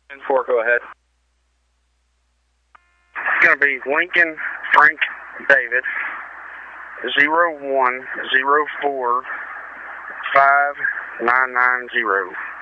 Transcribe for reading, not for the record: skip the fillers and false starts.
10-4, go ahead. It's going to be Lincoln Frank David, 0104590.